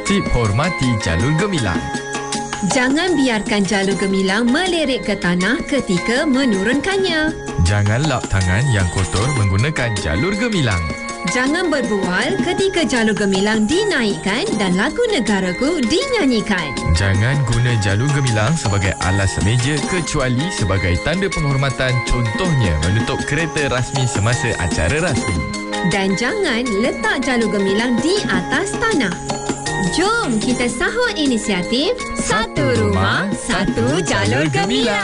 Tertib hormati jalur gemilang. Jangan biarkan jalur gemilang melirik ke tanah ketika menurunkannya. Jangan lap tangan yang kotor menggunakan jalur gemilang. Jangan berbual ketika jalur gemilang dinaikkan dan lagu negaraku dinyanyikan. Jangan guna jalur gemilang sebagai alas meja kecuali sebagai tanda penghormatan, contohnya menutup kereta rasmi semasa acara rasmi. Dan jangan letak jalur gemilang di atas tanah. Jom kita sahut inisiatif Satu Rumah, Satu Jalur Gemilang.